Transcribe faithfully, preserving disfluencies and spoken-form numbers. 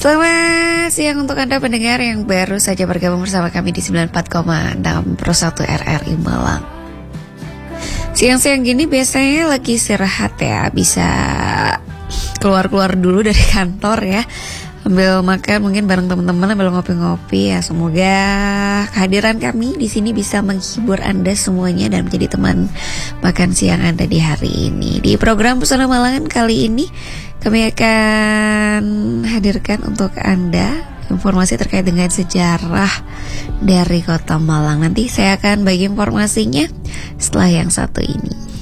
Selamat siang untuk Anda pendengar yang baru saja bergabung bersama kami di sembilan puluh empat koma enam Pro satu R R I Malang. Siang-siang gini biasanya lagi istirahat ya, bisa keluar-keluar dulu dari kantor ya, ambil makan mungkin bareng teman-teman, ambil ngopi-ngopi ya. Semoga kehadiran kami di sini bisa menghibur Anda semuanya dan menjadi teman makan siang Anda di hari ini. Di program Pesona Malangan kali ini kami akan hadirkan untuk Anda informasi terkait dengan sejarah dari Kota Malang. Nanti saya akan bagi informasinya setelah yang satu ini.